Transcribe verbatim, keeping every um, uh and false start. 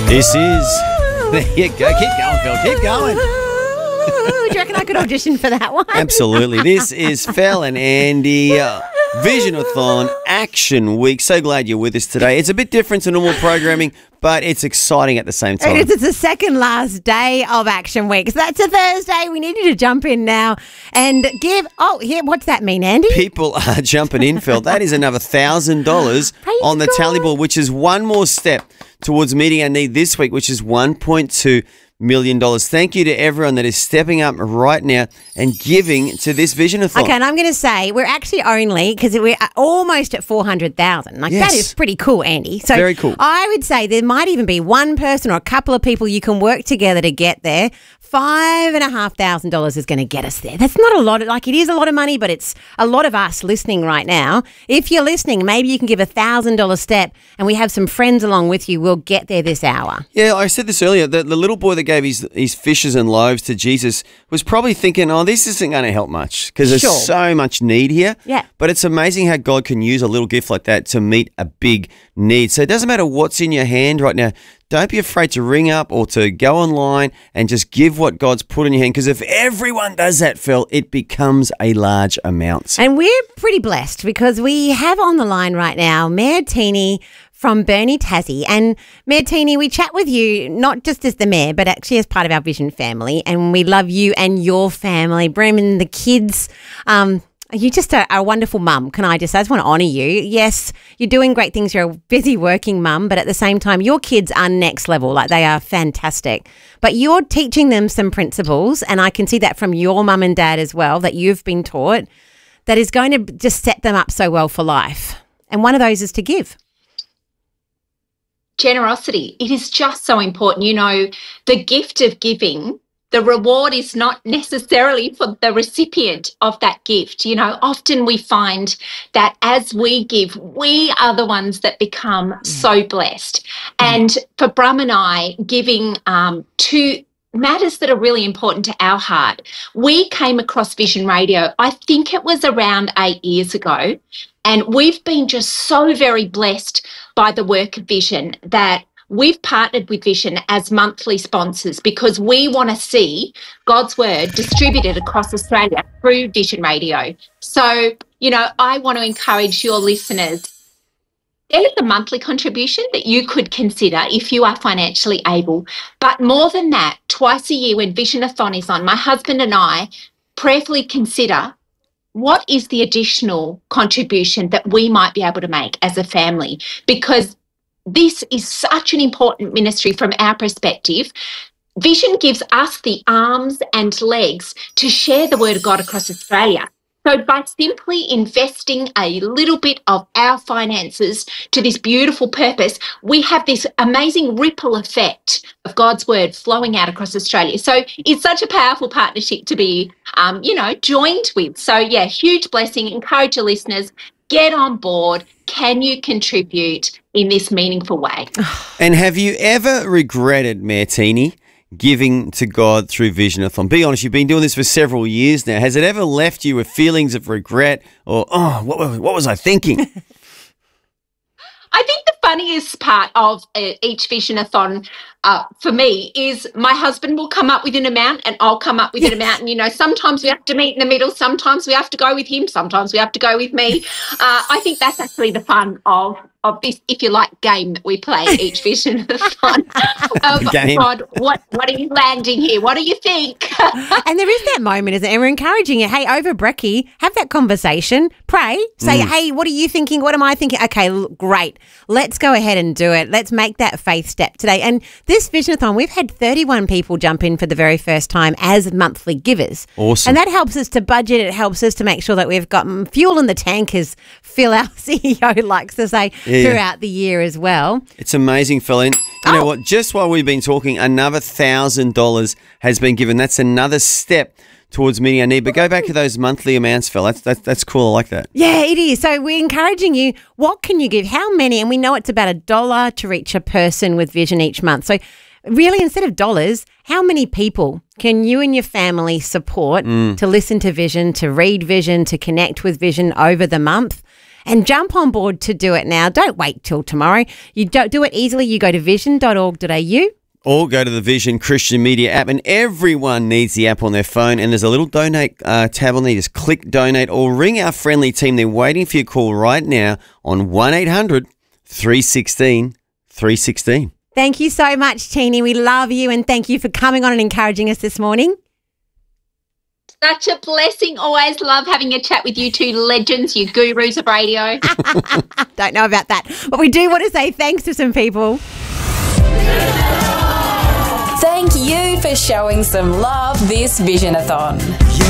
This is... There you go. Keep going, Phil. Keep going. Do you reckon I could audition for that one? Absolutely. This is Phil and Andy, uh, Vision-a-thon Action Week. So glad you're with us today. It's a bit different to normal programming, but it's exciting at the same time. It is. It's the second last day of Action Week. So that's a Thursday. We need you to jump in now and give... Oh, here, what's that mean, Andy? People are jumping in, Phil. That is another one thousand dollars on the God. tally board, which is one more step towards meeting our need this week, which is one point two million dollars. Thank you to everyone that is stepping up right now and giving to this Vision-a-thon. Okay, and I'm going to say we're actually only, because we're almost at four hundred thousand. Like, Yes. that is pretty cool, Andy. So Very cool. I would say there might even be one person or a couple of people you can work together to get there. Five and a half thousand dollars is going to get us there. That's not a lot. Of, like, it is a lot of money, but it's a lot of us listening right now. If you're listening, maybe you can give a thousand dollar step, and we have some friends along with you. We'll get there this hour. Yeah, I said this earlier. The, the little boy that gave his, his fishes and loaves to Jesus was probably thinking, oh, this isn't going to help much because there's Sure. so much need here. Yeah. But it's amazing how God can use a little gift like that to meet a big need. So it doesn't matter what's in your hand right now. Don't be afraid to ring up or to go online and just give what God's put in your hand, because if everyone does that, Phil, it becomes a large amount. And we're pretty blessed because we have on the line right now Mayor Teeny from Burnie Tassie. And Mayor Teeny, we chat with you not just as the mayor, but actually as part of our Vision family. And we love you and your family, Brim and the kids. Um, You're just a, a wonderful mum, can I just say? I just want to honour you. Yes, you're doing great things. You're a busy working mum, but at the same time, your kids are next level. Like, they are fantastic. But you're teaching them some principles, and I can see that from your mum and dad as well, that you've been taught, that is going to just set them up so well for life. And one of those is to give. Generosity. It is just so important. You know, the gift of giving, the reward is not necessarily for the recipient of that gift. You know, often we find that as we give, we are the ones that become mm. so blessed. Mm. And for Brum and I, giving um, to matters that are really important to our heart. We came across Vision Radio, I think it was around eight years ago, and we've been just so very blessed by the work of Vision that we've partnered with Vision as monthly sponsors because we want to see God's word distributed across Australia through Vision Radio. So, you know, I want to encourage your listeners, there is a monthly contribution that you could consider if you are financially able. But more than that, twice a year when Vision-a-thon is on, my husband and I prayerfully consider what is the additional contribution that we might be able to make as a family, because this is such an important ministry from our perspective. Vision gives us the arms and legs to share the word of God across Australia. So by simply investing a little bit of our finances to this beautiful purpose, we have this amazing ripple effect of God's word flowing out across Australia. So it's such a powerful partnership to be, um, you know, joined with. So, yeah, huge blessing. Encourage your listeners, get on board. Can you contribute in this meaningful way? And have you ever regretted, Mayor Teeny, giving to God through Vision-a-thon? Be honest, you've been doing this for several years now. Has it ever left you with feelings of regret or, oh, what, what was I thinking? I think the funniest part of uh, each Vision-a-thon uh, for me is my husband will come up with an amount and I'll come up with Yes. an amount. And, you know, sometimes we have to meet in the middle. Sometimes we have to go with him. Sometimes we have to go with me. Uh, I think that's actually the fun of of this, if you like, game that we play each Vision-a-thon. Oh, Game. God, what, what are you landing here? What do you think? And there is that moment, isn't it? And we're encouraging you, hey, over brekkie, have that conversation, pray, say, Mm. hey, what are you thinking? What am I thinking? Okay, l- great. Let's go ahead and do it. Let's make that faith step today. And this Vision-a-thon, we've had thirty-one people jump in for the very first time as monthly givers. Awesome. And that helps us to budget. It helps us to make sure that we've got mm, fuel in the tank, as Phil, our C E O, likes to say, Yeah, yeah. throughout the year as well. It's amazing, Phil. And you know Oh. what? Just while we've been talking, another one thousand dollars has been given. That's another step towards meeting our need. But go back to those monthly amounts, Phil. That's, that's, that's cool. I like that. Yeah, it is. So we're encouraging you, what can you give? How many? And we know it's about a dollar to reach a person with Vision each month. So really, instead of dollars, how many people can you and your family support Mm. to listen to Vision, to read Vision, to connect with Vision over the month? and jump on board to do it now. Don't wait till tomorrow. You don't do it easily. You go to vision dot org dot a u. Or go to the Vision Christian Media app, and everyone needs the app on their phone, and there's a little donate uh, tab on there. Just click donate or ring our friendly team. They're waiting for your call right now on one eight hundred three one six three one six. Thank you so much, Teeny. We love you, and thank you for coming on and encouraging us this morning. Such a blessing. Always love having a chat with you two legends, you gurus of radio. Don't know about that, but we do want to say thanks to some people. Thank you for showing some love this Vision-a-thon.